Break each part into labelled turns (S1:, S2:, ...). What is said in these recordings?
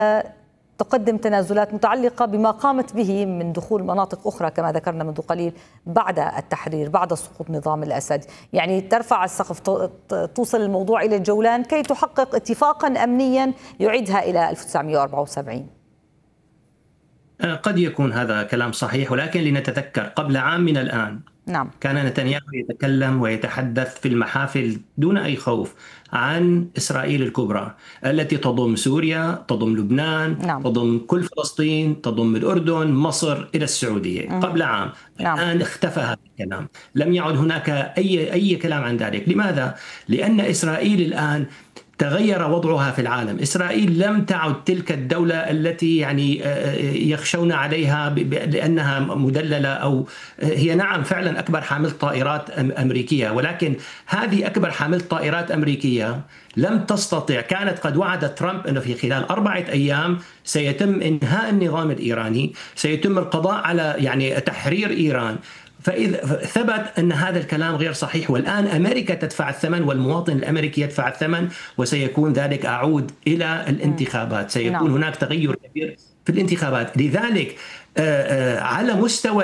S1: تقدم تنازلات متعلقة بما قامت به من دخول مناطق أخرى كما ذكرنا منذ قليل بعد التحرير، بعد سقوط نظام الأسد. يعني ترفع السقف، توصل الموضوع إلى الجولان كي تحقق اتفاقا أمنيا يعيدها إلى 1974.
S2: قد يكون هذا كلام صحيح، ولكن لنتذكر قبل عام من الآن كان نتنياهو يتكلم ويتحدث في المحافل دون أي خوف عن إسرائيل الكبرى التي تضم سوريا، تضم لبنان، تضم كل فلسطين، تضم الأردن، مصر إلى السعودية. قبل عام. الآن اختفى هذا الكلام، لم يعد هناك أي كلام عن ذلك. لماذا؟ لأن إسرائيل الآن تغير وضعها في العالم. إسرائيل لم تعد تلك الدولة التي يعني يخشون عليها لأنها مدللة، أو هي نعم فعلا أكبر حامل طائرات أمريكية، ولكن هذه أكبر حامل طائرات أمريكية لم تستطع. كانت قد وعد ترامب أنه في خلال 4 أيام سيتم إنهاء النظام الإيراني، سيتم القضاء على يعني تحرير إيران. فإذا ثبت أن هذا الكلام غير صحيح، والآن أمريكا تدفع الثمن والمواطن الأمريكي يدفع الثمن، وسيكون ذلك أعود إلى الانتخابات. سيكون هناك تغير كبير في الانتخابات. لذلك على مستوى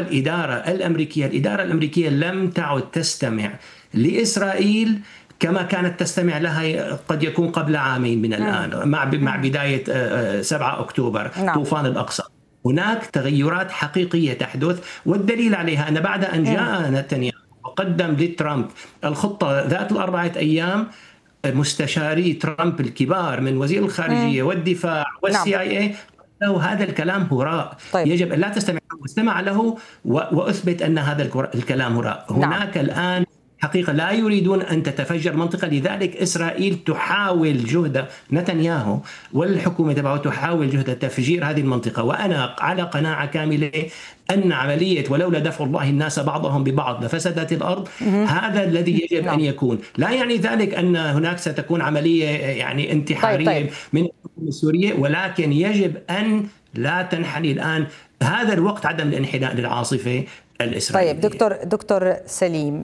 S2: الإدارة الأمريكية لم تعد تستمع لإسرائيل كما كانت تستمع لها قد يكون قبل عامين من الآن مع بداية 7 أكتوبر طوفان الأقصى. هناك تغيرات حقيقية تحدث، والدليل عليها أن بعد أن جاء نتنياهو وقدم لترامب الخطة ذات 4 أيام، مستشاري ترامب الكبار من وزير الخارجية والدفاع والCIA له هذا الكلام هراء. يجب أن لا تستمع له، واستمع له وأثبت أن هذا الكلام هراء. هناك الآن حقيقة لا يريدون أن تتفجر منطقة. لذلك إسرائيل تحاول جهد نتنياهو والحكومة تبعه تحاول جهد تفجير هذه المنطقة. وأنا على قناعة كاملة أن عملية ولولا دفع الله الناس بعضهم ببعض لفسدت الأرض هذا الذي يجب أن يكون. لا يعني ذلك أن هناك ستكون عملية يعني انتحارية من الحكومة السورية، ولكن يجب أن لا تنحني الآن. هذا الوقت عدم الانحناء للعاصفة الإسرائيلية.
S1: طيب دكتور سليم،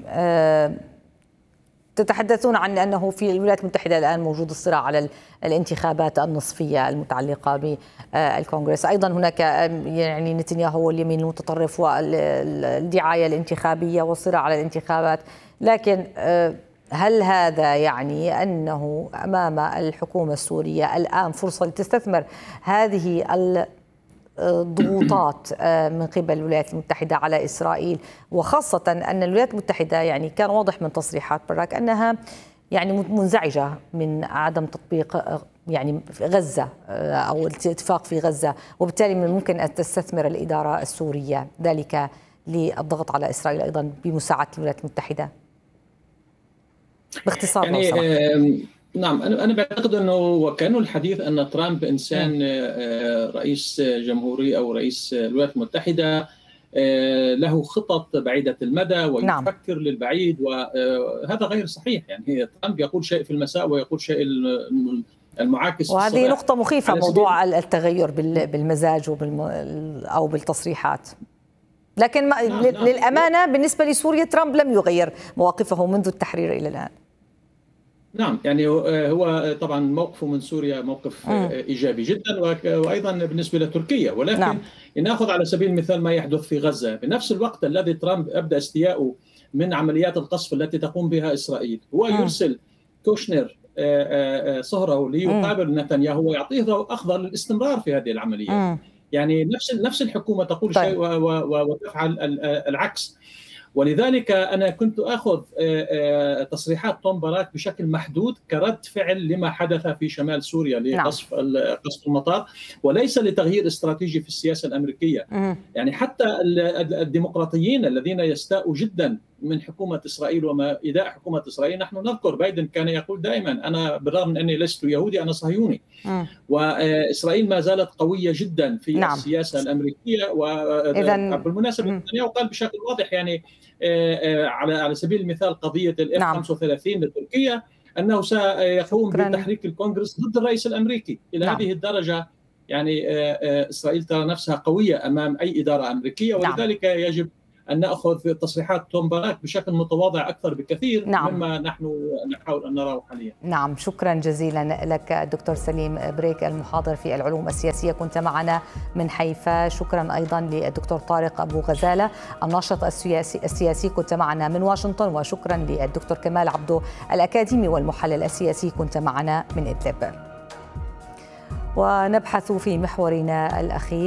S1: تتحدثون عن أنه في الولايات المتحدة الآن موجود الصراع على الانتخابات النصفية المتعلقة بالكونغرس. أيضا هناك يعني نتنياهو واليمين المتطرف والدعاية الانتخابية والصراع على الانتخابات. لكن هل هذا يعني أنه أمام الحكومة السورية الآن فرصة لتستثمر هذه الضغوطات من قبل الولايات المتحدة على إسرائيل، وخاصة أن الولايات المتحدة يعني كان واضح من تصريحات براك أنها يعني منزعجة من عدم تطبيق يعني غزة أو الاتفاق في غزة، وبالتالي من الممكن أن تستثمر الإدارة السورية ذلك للضغط على إسرائيل أيضا بمساعدة الولايات المتحدة؟ باختصار
S3: يعني نعم، أنا بعتقد أنه وكأنه الحديث أن ترامب إنسان رئيس جمهوري أو رئيس الولايات المتحدة له خطط بعيدة المدى ويفكر للبعيد، وهذا غير صحيح. يعني ترامب يقول شيء في المساء ويقول شيء المعاكس في الصباح.
S1: وهذه نقطة مخيفة، موضوع التغير بالمزاج أو بالتصريحات. لكن للأمانة بالنسبة لسوريا ترامب لم يغير مواقفه منذ التحرير إلى الآن.
S3: نعم، يعني هو طبعا موقفه من سوريا موقف إيجابي جدا، وأيضا بالنسبة لتركيا. ولكن نأخذ على سبيل المثال ما يحدث في غزة. بنفس الوقت الذي ترامب أبدأ استياءه من عمليات القصف التي تقوم بها إسرائيل، هو يرسل كوشنر صهره ليقابل نتنياهو ويعطيه أخضر للاستمرار في هذه العمليات. يعني نفس الحكومة تقول شيء وتفعل العكس. ولذلك أنا كنت أخذ تصريحات توم باراك بشكل محدود كرد فعل لما حدث في شمال سوريا لقصف المطار، وليس لتغيير استراتيجي في السياسة الأمريكية. يعني حتى الديمقراطيين الذين يستاءوا جدا من حكومة إسرائيل وما إيذاء حكومة إسرائيل، نحن نذكر بايدن كان يقول دائما أنا بالرغم من أني لست يهودي أنا صهيوني. وإسرائيل ما زالت قوية جدا في السياسة الأمريكية. وبالمناسبة نتنياهو قال بشكل واضح يعني على سبيل المثال قضية F-35 لتركيا أنه سيقوم بتحريك الكونغرس ضد الرئيس الأمريكي. إلى هذه الدرجة يعني إسرائيل ترى نفسها قوية أمام أي إدارة أمريكية، ولذلك يجب أن نأخذ تصريحات توم باراك بشكل متواضع أكثر بكثير مما نحن نحاول أن نراه حاليا.
S1: نعم، شكرا جزيلا لك دكتور سليم بريك، المحاضر في العلوم السياسية، كنت معنا من حيفا. شكرا أيضا للدكتور طارق أبو غزالة الناشط السياسي، كنت معنا من واشنطن. وشكرا للدكتور كمال عبدو الأكاديمي والمحلل السياسي، كنت معنا من إدلب. ونبحث في محورنا الأخير